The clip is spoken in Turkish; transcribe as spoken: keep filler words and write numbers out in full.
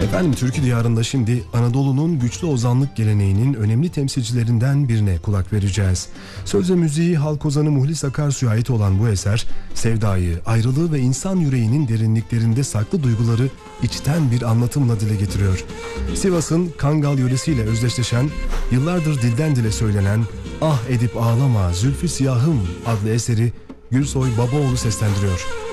Efendim, Türkü Diyarı'nda şimdi Anadolu'nun güçlü ozanlık geleneğinin önemli temsilcilerinden birine kulak vereceğiz. Söz ve müziği halk ozanı Muhlis Akarsu'ya ait olan bu eser, sevdayı, ayrılığı ve insan yüreğinin derinliklerinde saklı duyguları içten bir anlatımla dile getiriyor. Sivas'ın Kangal yöresiyle özdeşleşen, yıllardır dilden dile söylenen "Ah edip ağlama Zülfü Siyahım" adlı eseri Gülsoy Babaoğlu seslendiriyor.